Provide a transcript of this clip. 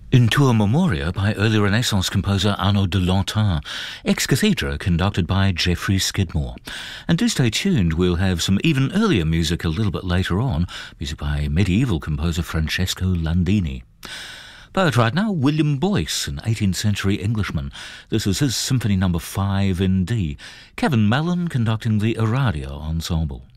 In Tua Memoria by early Renaissance composer Arnaud de Lantin, Ex Cathedra conducted by Geoffrey Skidmore. And do stay tuned, we'll have some even earlier music a little bit later on, music by medieval composer Francesco Landini. But right now, William Boyce, an 18th century Englishman. This is his Symphony No. 5 in D. Kevin Mallon conducting the Aradia Ensemble.